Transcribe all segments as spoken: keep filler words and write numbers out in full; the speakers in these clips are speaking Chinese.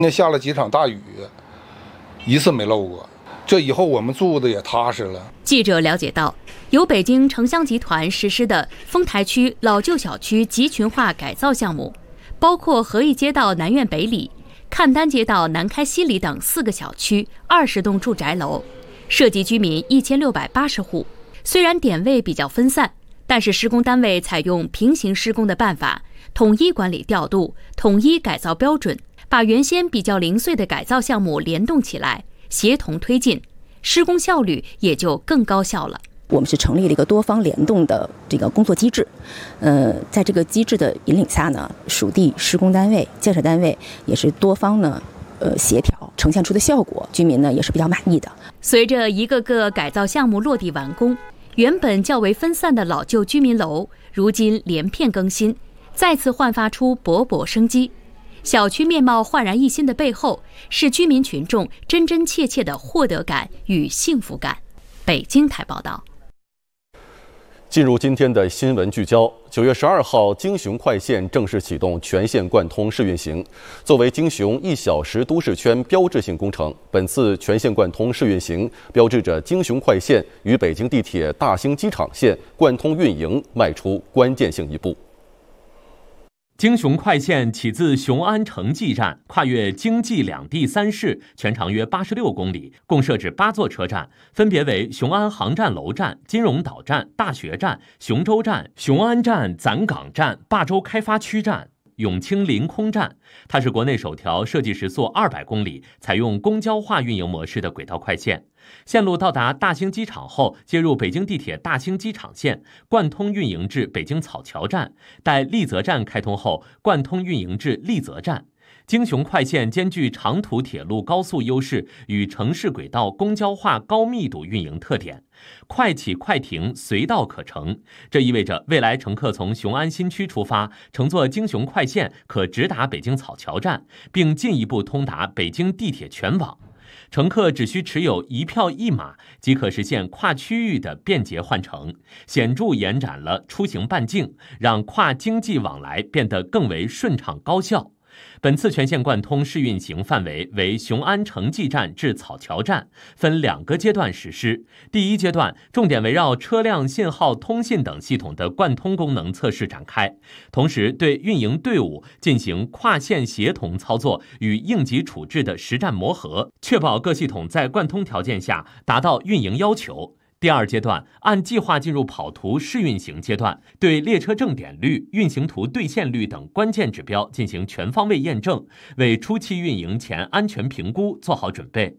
那下了几场大雨，一次没漏过。这以后我们住的也踏实了。 记者了解到，由北京城乡集团实施的丰台区老旧小区集群化改造项目，包括和义街道南苑北里、赣丹街道南开西里等四个小区、二十栋住宅楼，涉及居民一千六百八十户。虽然点位比较分散，但是施工单位采用平行施工的办法，统一管理调度，统一改造标准，把原先比较零碎的改造项目联动起来，协同推进，施工效率也就更高效了。 我们是成立了一个多方联动的这个工作机制，呃，在这个机制的引领下呢，属地施工单位、建设单位也是多方呢，呃协调，呈现出的效果，居民呢也是比较满意的。 随着一个个改造项目落地完工，原本较为分散的老旧居民楼，如今连片更新，再次焕发出勃勃生机。小区面貌焕然一新的背后，是居民群众真真切切的获得感与幸福感。北京台报道。 进入今天的新闻聚焦，九月十二号，京雄快线正式启动全线贯通试运行。作为京雄一小时都市圈标志性工程，本次全线贯通试运行标志着京雄快线与北京地铁大兴机场线贯通运营迈出关键性一步。 京雄快线起自雄安城际站，跨越京冀两地三市，全长约八十六公里，共设置八座车站，分别为雄安航站楼站、金融岛站、大学站、雄州站、雄安站、攒岗站、霸州开发区站、永清临空站。它是国内首条设计时速二百公里、采用公交化运营模式的轨道快线。线路到达大兴机场后，接入北京地铁大兴机场线，贯通运营至北京草桥站。待丽泽站开通后，贯通运营至丽泽站。京雄快线兼具长途铁路高速优势与城市轨道公交化高密度运营特点，快起快停，随到可乘。这意味着未来乘客从雄安新区出发，乘坐京雄快线可直达北京草桥站，并进一步通达北京地铁全网。乘客只需持有一票一码，即可实现跨区域的便捷换乘，显著延展了出行半径，让跨经济往来变得更为顺畅高效。本次全线贯通试运行范围为雄安城际站至草桥站，分两个阶段实施。第一阶段重点围绕车辆信号、通信等系统的贯通功能测试展开，同时对运营队伍进行跨线协同操作与应急处置的实战磨合，确保各系统在贯通条件下达到运营要求。第二阶段按计划进入跑图试运行阶段，对列车正点率、运行图兑现率等关键指标进行全方位验证，为初期运营前安全评估做好准备。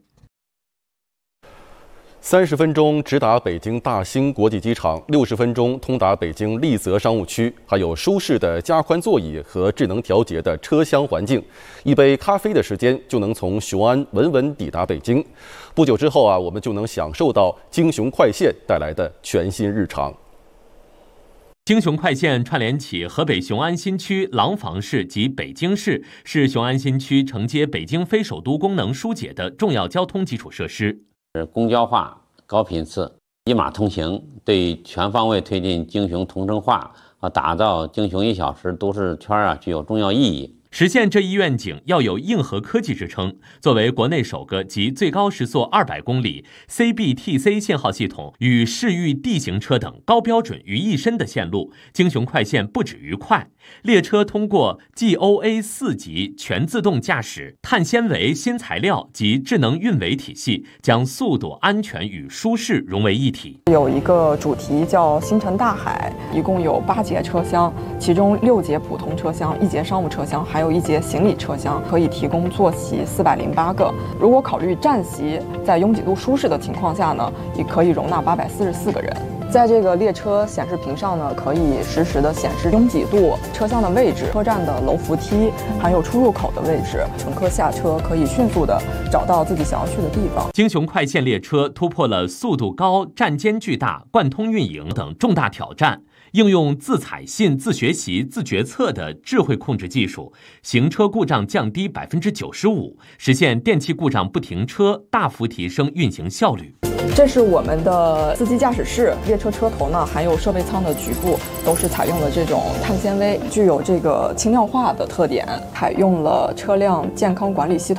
三十分钟直达北京大兴国际机场，六十分钟通达北京丽泽商务区，还有舒适的加宽座椅和智能调节的车厢环境，一杯咖啡的时间就能从雄安稳稳抵达北京。不久之后啊，我们就能享受到京雄快线带来的全新日常。 京雄快线串联起河北雄安新区廊坊市及北京市，是雄安新区承接北京非首都功能疏解的重要交通基础设施。 公交化、高频次、一码通行，对全方位推进京雄同城化和打造京雄一小时都市圈啊，具有重要意义。 实现这一愿景要有硬核科技支撑。作为国内首个集最高时速二百公里 C B T C 信号系统与市域地形车等高标准于一身的线路，京雄快线不止于快。列车通过 G O A 四级全自动驾驶、碳纤维新材料及智能运维体系，将速度、安全与舒适融为一体。 有一个主题叫星辰大海，一共有八节车厢，其中六节普通车厢，一节商务车厢，还有一节行李车厢，可以提供坐席四百零八个。如果考虑站席，在拥挤度舒适的情况下呢，也可以容纳八百四十四个人。在这个列车显示屏上呢，可以实时的显示拥挤度、车厢的位置、车站的楼扶梯，还有出入口的位置。乘客下车可以迅速的找到自己想要去的地方。 京雄快线列车突破了速度高、站间巨大、贯通运营等重大挑战。应用自采信、自学习、自决策的智慧控制技术，行车故障降低百分之九十五，实现电气故障不停车，大幅提升运行效率。 这是我们的司机驾驶室，列车车头呢，还有设备舱的局部都是采用了这种碳纤维，具有这个轻量化的特点，采用了车辆健康管理系统。